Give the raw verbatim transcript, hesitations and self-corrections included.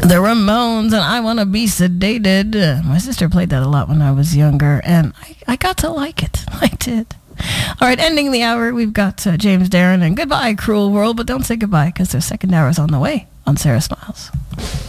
The Ramones and I Want to Be Sedated. Uh, my sister played that a lot when I was younger, and I, I got to like it. I did. All right, ending the hour, we've got uh, James Darren and Goodbye, Cruel World, but don't say goodbye because their second hour is on the way on Sarah Smiles.